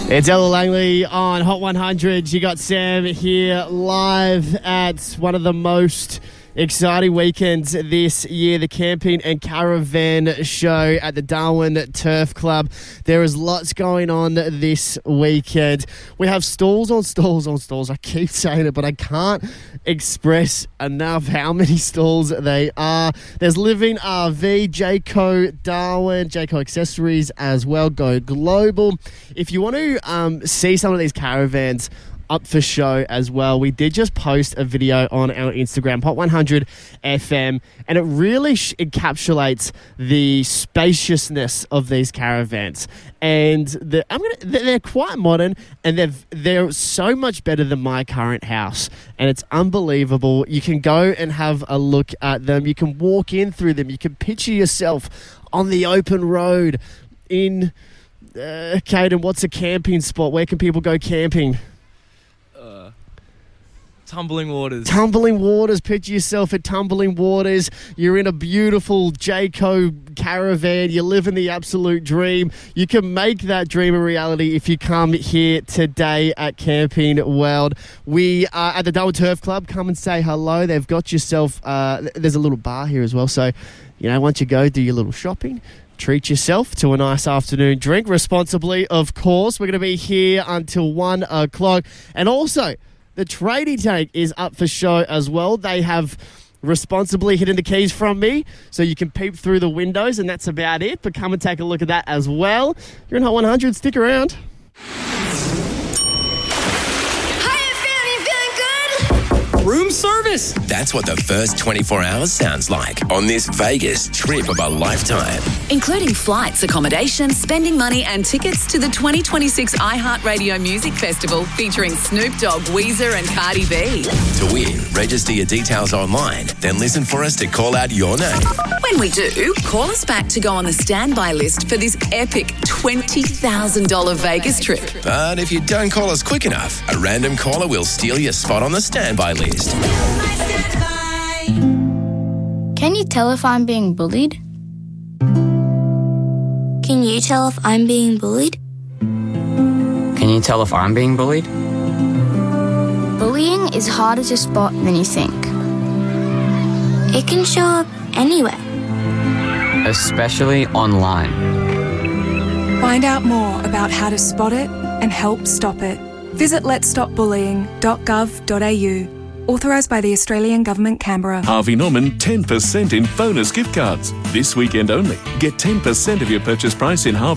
It's Ella Langley on Hot 100. You got Sam here live at one of the most exciting weekends this year, the Camping and Caravan Show at the Darwin Turf Club. There is lots going on this weekend. We have stalls on stalls on stalls. I keep saying it, but I can't express enough how many stalls they are. There's Living RV, Jayco Darwin, Jayco Accessories as well. Go global. If you want to see some of these caravans up for show as well, we did just post a video on our Instagram, Hot 100 FM, and it really encapsulates the spaciousness of these caravans. And they're quite modern, and they're so much better than my current house, and it's unbelievable. You can go and have a look at them. You can walk in through them. You can picture yourself on the open road in Caden. What's a camping spot? Where can people go camping? Tumbling Waters. Tumbling Waters. Picture yourself at Tumbling Waters. You're in a beautiful Jayco caravan. You're living the absolute dream. You can make that dream a reality if you come here today at Camping World. We are at the Darwin Turf Club. Come and say hello. They've got yourself... there's a little bar here as well. So, once you go, do your little shopping. Treat yourself to a nice afternoon drink responsibly, of course. We're going to be here until 1 o'clock. And also, the trading tank is up for show as well. They have responsibly hidden the keys from me, so you can peep through the windows, and that's about it. But come and take a look at that as well. You're in Hot 100. Stick around. Room service. That's what the first 24 hours sounds like on this Vegas trip of a lifetime. Including flights, accommodation, spending money and tickets to the 2026 iHeartRadio Music Festival featuring Snoop Dogg, Weezer and Cardi B. To win, register your details online, then listen for us to call out your name. When we do, call us back to go on the standby list for this epic $20,000 Vegas trip. But if you don't call us quick enough, a random caller will steal your spot on the standby list. Can you tell if I'm being bullied? Can you tell if I'm being bullied? Can you tell if I'm being bullied? Bullying is harder to spot than you think. It can show up anywhere. Especially online. Find out more about how to spot it and help stop it. Visit letsstopbullying.gov.au. Authorised by the Australian Government, Canberra. Harvey Norman 10% in bonus gift cards. This weekend only. Get 10% of your purchase price in Harvey